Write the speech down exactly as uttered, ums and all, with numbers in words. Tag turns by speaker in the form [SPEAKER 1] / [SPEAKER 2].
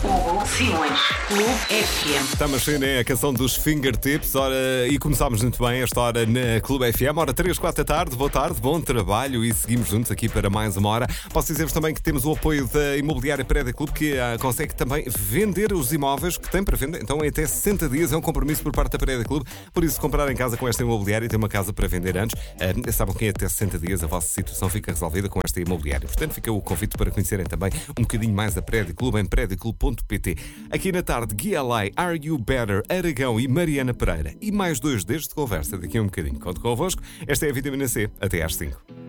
[SPEAKER 1] Hugo Simões, Clube F M.
[SPEAKER 2] Estamos né, a canção dos Fingertips. Ora, e começámos muito bem esta hora na Clube F M. Ora, três, quatro da tarde, boa tarde, bom trabalho e seguimos juntos aqui para mais uma hora. Posso dizer-vos também que temos o apoio da Imobiliária Prédia Clube, que ah, consegue também vender os imóveis que tem para vender. Então, em até sessenta dias é um compromisso por parte da Prédia Clube. Por isso, comprar em casa com esta imobiliária e ter uma casa para vender antes, ah, sabem que em até sessenta dias a vossa situação fica resolvida com esta imobiliária. Portanto, fica o convite para conhecerem também um bocadinho mais a Prédia Clube em prédio clube ponto pt. Aqui na tarde, Gui Alay, Are You Better, Aragão e Mariana Pereira. E mais dois desde de conversa daqui a um bocadinho. Conto convosco. Esta é a Vitamina C. Até às cinco.